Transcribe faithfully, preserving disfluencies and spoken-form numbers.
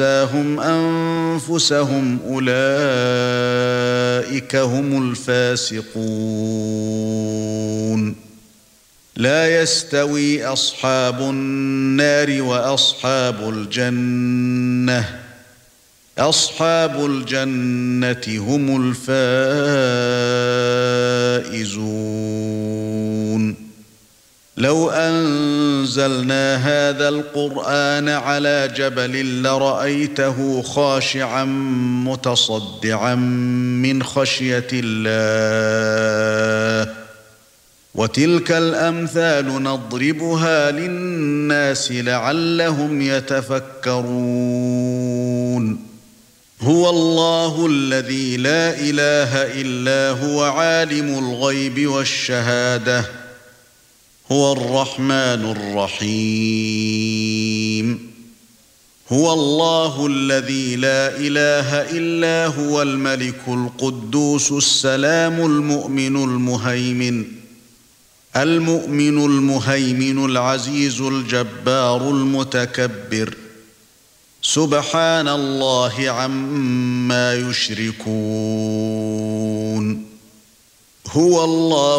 هم أنفسهم أولئك هم الفاسقون لا يستوي أصحاب النار وأصحاب الجنة أصحاب الجنة هم الفائزون لو أنزلنا هذا القرآن على جبل لرأيته خاشعا متصدعا من خشية الله وتلك الأمثال نضربها للناس لعلهم يتفكرون هو الله الذي لا إله إلا هو عالم الغيب والشهادة هو الرحمن الرحيم هو الله الذي لا إله إلا هو الملك القدوس السلام المؤمن المهيمن المؤمن المهيمن العزيز الجبار المتكبر سبحان الله عما يشركون هو الله